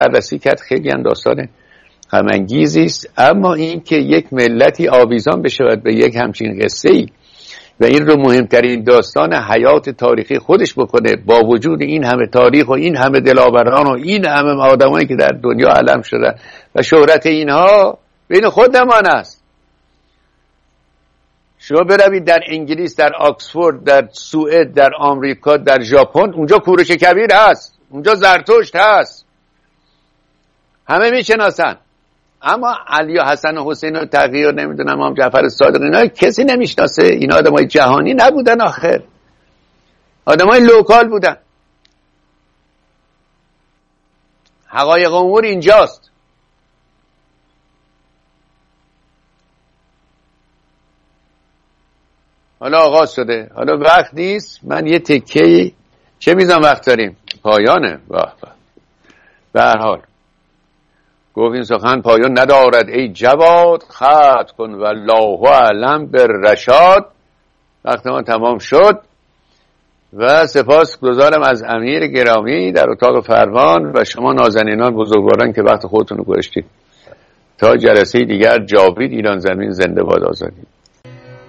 بررسی کرد. خیلی هم داستان غم انگیزی است، اما این که یک ملتی آویزان بشود به یک همچین قصه‌ای و این رو مهمترین داستان حیات تاریخی خودش بکنه، با وجود این همه تاریخ و این همه دلاوران و این همه آدمایی که در دنیا علم شدن و شهرت اینها بین خودمان است. شما بروید در انگلیس، در آکسفورد، در سوئد، در آمریکا، در ژاپن، اونجا کوروش کبیر هست، اونجا زرتشت هست، همه میشناسن. اما علی و حسن و حسین و تقی و نمیدونم امام جعفر صادق اینا کسی نمیشناسه. اینا آدمای جهانی نبودن، آخر آدمای لوکال بودن. حقایق امور اینجاست. حالا آغاز شده، حالا وقت نیست. من یه تکه‌ای چه میزان وقت داریم؟ پایانه. به هر حال گفت این سخن پایان ندارد ای جواد، ختم کن والله اعلم بالرشاد. وقت ما تمام شد و سپاس گزارم از امیر گرامی در اتاق فرمان و شما نازنینان بزرگواران که وقت خودتون رو گذاشتید. تا جلسه دیگر، جاوید ایران زمین زنده باد آزادی.